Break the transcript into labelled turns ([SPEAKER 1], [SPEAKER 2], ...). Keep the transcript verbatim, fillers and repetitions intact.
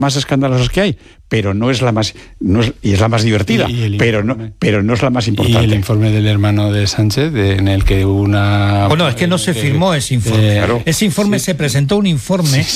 [SPEAKER 1] más escandalosas que hay, pero no es la más, no es, y es la más divertida, y, y pero no, pero no es la más importante.
[SPEAKER 2] Y el informe del hermano de Sánchez, de, en el que una...
[SPEAKER 3] Bueno, es que no se firmó ese informe.
[SPEAKER 2] Eh,
[SPEAKER 3] ese informe
[SPEAKER 2] sí.
[SPEAKER 3] se presentó un informe...
[SPEAKER 2] Sí,